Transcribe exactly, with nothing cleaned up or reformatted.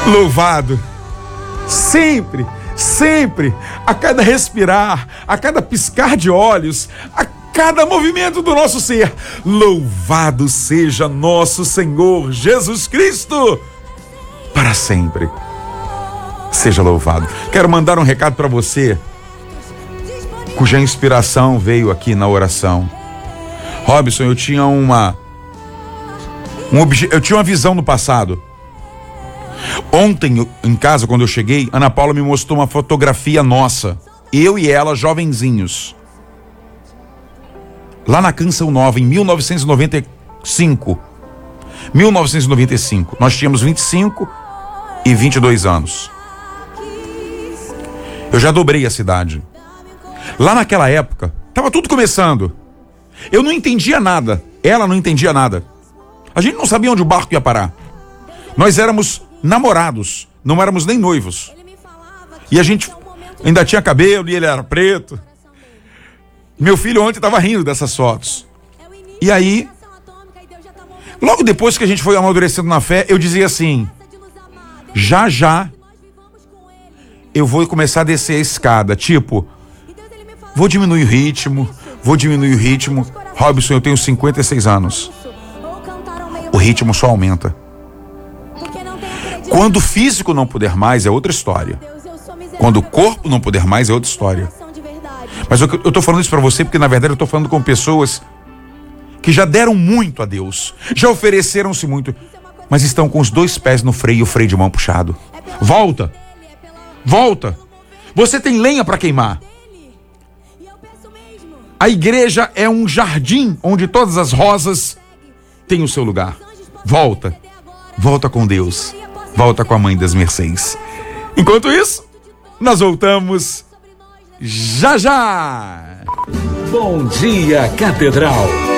Louvado, sempre, sempre, a cada respirar, a cada piscar de olhos, a cada movimento do nosso ser. Louvado seja nosso Senhor Jesus Cristo, para sempre. Seja louvado. Quero mandar um recado para você, cuja inspiração veio aqui na oração. Robson, eu tinha uma, um obje, eu tinha uma visão no passado. Ontem, em casa, quando eu cheguei, Ana Paula me mostrou uma fotografia nossa, eu e ela, jovenzinhos, lá na Canção Nova, em mil novecentos e noventa e cinco. mil novecentos e noventa e cinco. Nós tínhamos vinte e cinco e vinte e dois anos. Eu já dobrei a cidade. Lá naquela época, estava tudo começando. Eu não entendia nada. Ela não entendia nada. A gente não sabia onde o barco ia parar. Nós éramos namorados, não éramos nem noivos. E a gente ainda tinha cabelo e ele era preto. Meu filho ontem estava rindo dessas fotos. E aí, logo depois que a gente foi amadurecendo na fé, eu dizia assim: já já eu vou começar a descer a escada. Tipo, vou diminuir o ritmo, vou diminuir o ritmo. Robson, eu tenho cinquenta e seis anos. O ritmo só aumenta. Quando o físico não puder mais, é outra história. Quando o corpo não puder mais, é outra história. Mas eu, eu tô falando isso pra você porque, na verdade, eu tô falando com pessoas que já deram muito a Deus, já ofereceram-se muito, mas estão com os dois pés no freio e o freio de mão puxado. Volta! Volta! Você tem lenha para queimar. A igreja é um jardim onde todas as rosas têm o seu lugar. Volta! Volta com Deus. Volta com a Mãe das Mercês. Enquanto isso, nós voltamos já já. Bom dia, Catedral.